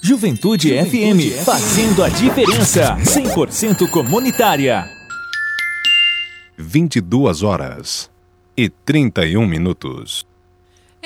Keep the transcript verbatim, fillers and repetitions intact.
Juventude, Juventude F M, F M, fazendo a diferença, cem por cento comunitária. vinte e duas horas e trinta e um minutos.